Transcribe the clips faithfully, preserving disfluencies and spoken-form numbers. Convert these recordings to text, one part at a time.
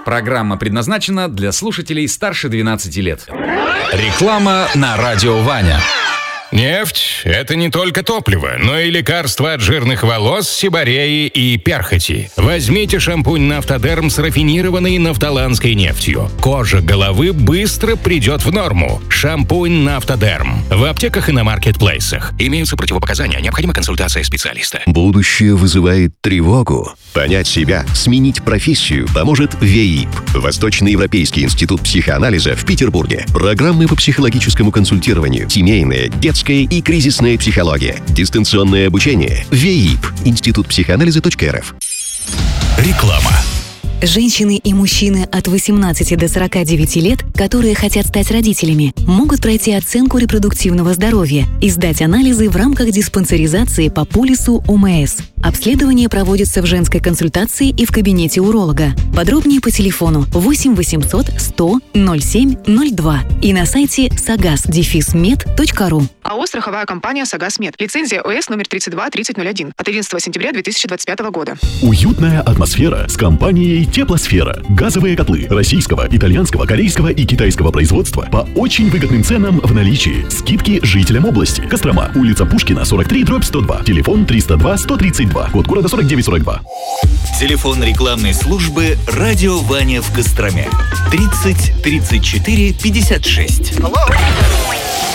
Программа предназначена для слушателей старше двенадцати лет. Реклама на радио Ваня. Нефть – это не только топливо, но и лекарство от жирных волос, сибореи и перхоти. Возьмите шампунь «Нафтодерм» с рафинированной нафталанской нефтью. Кожа головы быстро придет в норму. Шампунь «Нафтодерм» в аптеках и на маркетплейсах. Имеются противопоказания, необходима консультация специалиста. Будущее вызывает тревогу. Понять себя, сменить профессию поможет ВЕИП – Восточноевропейский институт психоанализа в Петербурге. Программы по психологическому консультированию, семейная, детская и кризисная психология. Дистанционное обучение. ВЕИП. Институт психоанализа .рф. Реклама. Женщины и мужчины от восемнадцати до сорока девяти лет, которые хотят стать родителями, могут пройти оценку репродуктивного здоровья и сдать анализы в рамках диспансеризации по полису ОМС. Обследование проводится в женской консультации и в кабинете уролога. Подробнее по телефону восемь восемьсот сто ноль семь ноль два и на сайте сагас дефис мед точка ру. АО «Страховая компания «Сагасмед». Лицензия ОС номер тридцать два тридцать ноль один от одиннадцатого сентября две тысячи двадцать пятого года. Уютная атмосфера с компанией «Теплосфера». Газовые котлы российского, итальянского, корейского и китайского производства по очень выгодным ценам в наличии. Скидки жителям области. Кострома, улица Пушкина, сорок три, дробь сто два. Телефон триста два сто тридцать два. Код города сорок девять сорок два. Телефон рекламной службы «Радио Ваня» в Костроме. тридцать тридцать четыре пятьдесят шесть.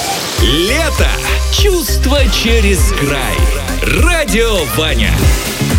Лето! Чувство через край. Радио Ваня.